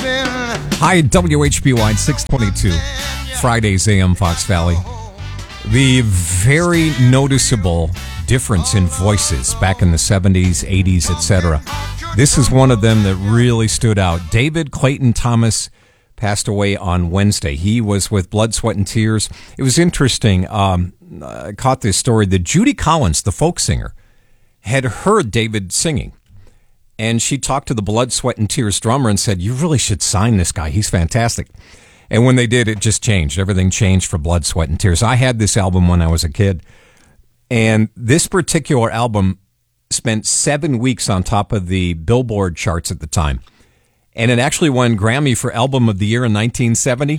Hi, WHBY 622, Fridays AM Fox Valley. The very noticeable difference in voices back in the 70s, 80s, etc. This is one of them that really stood out. David Clayton Thomas passed away on Wednesday. He was with Blood, Sweat, and Tears. It was interesting. I caught this story that Judy Collins, the folk singer, had heard David singing. And she talked to the Blood, Sweat, and Tears drummer and said, "You really should sign this guy. He's fantastic." And when they did, it just changed. Everything changed for Blood, Sweat, and Tears. I had this album when I was a kid. And this particular album spent 7 weeks on top of the Billboard charts at the time. And it actually won Grammy for Album of the Year in 1970.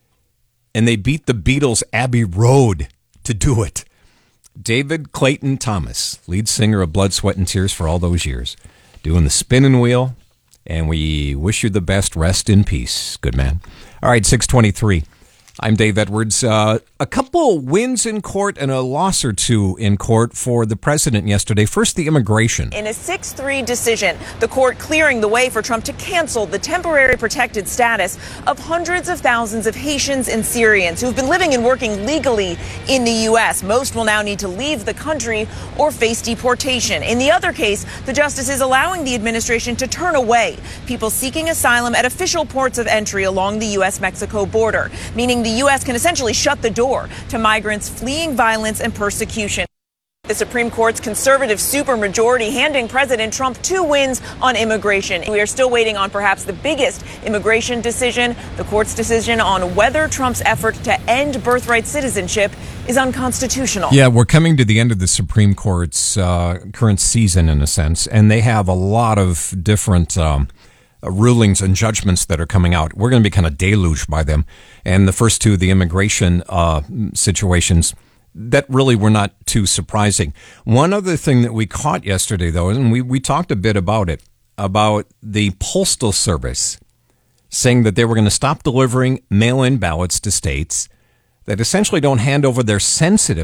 And they beat the Beatles' Abbey Road to do it. David Clayton Thomas, lead singer of Blood, Sweat, and Tears for all those years, doing the spinning wheel, and we wish you the best. Rest in peace, good man. All right, 623. I'm Dave Edwards. A couple wins in court and a loss or two in court for the president yesterday. First, the immigration. In a 6-3 decision, the court clearing the way for Trump to cancel the temporary protected status of hundreds of thousands of Haitians and Syrians who have been living and working legally in the U.S. Most will now need to leave the country or face deportation. In the other case, the justice is allowing the administration to turn away people seeking asylum at official ports of entry along the U.S.-Mexico border, meaning the U.S. can essentially shut the door to migrants fleeing violence and persecution. The Supreme Court's conservative supermajority handing President Trump 2 wins on immigration. We are still waiting on perhaps the biggest immigration decision, the court's decision on whether Trump's effort to end birthright citizenship is unconstitutional. Yeah, we're coming to the end of the Supreme Court's current season, in a sense, and they have a lot of different rulings and judgments that are coming out. We're going to be kind of deluged by them. And the first two, the immigration situations, that really were not too surprising. One other thing that we caught yesterday, though, and we talked a bit about it, about the Postal Service saying that they were going to stop delivering mail-in ballots to states that essentially don't hand over their sensitive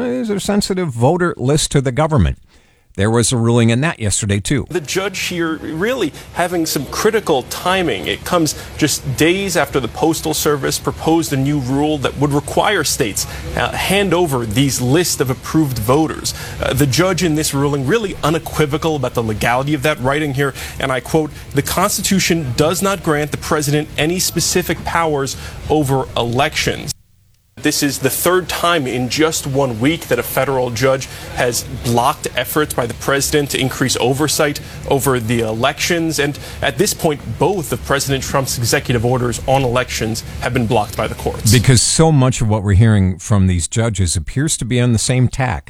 voter list to the government. There was a ruling in that yesterday, too. The judge here really having some critical timing. It comes just days after the Postal Service proposed a new rule that would require states hand over these lists of approved voters. The judge in this ruling really unequivocal about the legality of that, writing here, and I quote, "The Constitution does not grant the president any specific powers over elections." This is the third time in just 1 week that a federal judge has blocked efforts by the president to increase oversight over the elections. And at this point, both of President Trump's executive orders on elections have been blocked by the courts. Because so much of what we're hearing from these judges appears to be on the same tack.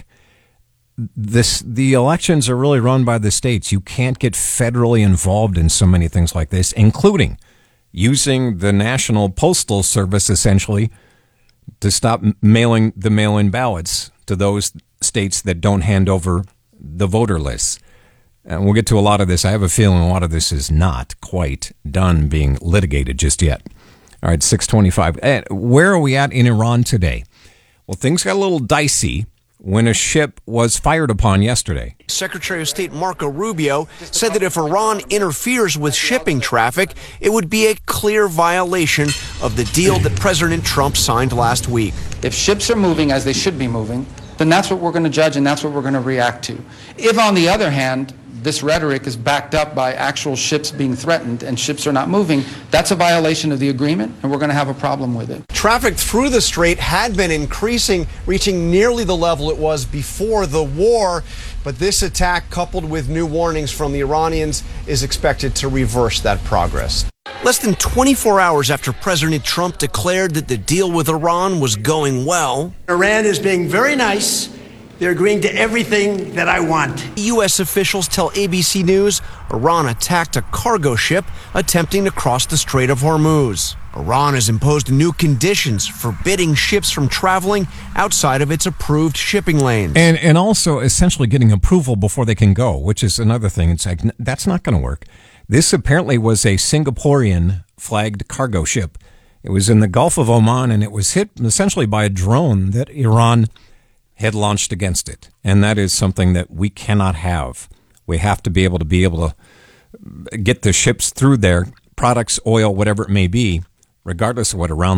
The elections are really run by the states. You can't get federally involved in so many things like this, including using the National Postal Service, essentially, to stop mailing the mail-in ballots to those states that don't hand over the voter lists. And we'll get to a lot of this. I have a feeling a lot of this is not quite done being litigated just yet. All right, 625. Where are we at in Iran today? Well, things got a little dicey when a ship was fired upon yesterday. Secretary of State Marco Rubio said that if Iran interferes with shipping traffic, it would be a clear violation of the deal that President Trump signed last week. If ships are moving as they should be moving, then that's what we're going to judge and that's what we're going to react to. If, on the other hand, this rhetoric is backed up by actual ships being threatened and ships are not moving, that's a violation of the agreement and we're going to have a problem with it. Traffic through the strait had been increasing, reaching nearly the level it was before the war. But this attack, coupled with new warnings from the Iranians, is expected to reverse that progress. Less than 24 hours after President Trump declared that the deal with Iran was going well, Iran is being very nice. They're agreeing to everything that I want. U.S. officials tell ABC News Iran attacked a cargo ship attempting to cross the Strait of Hormuz. Iran has imposed new conditions forbidding ships from traveling outside of its approved shipping lanes. And also essentially getting approval before they can go, which is another thing. It's like, that's not going to work. This apparently was a Singaporean flagged cargo ship. It was in the Gulf of Oman, and it was hit essentially by a drone that Iran had launched against it. And that is something that we cannot have. We have to be able to get the ships through there products, oil, whatever it may be, regardless of what around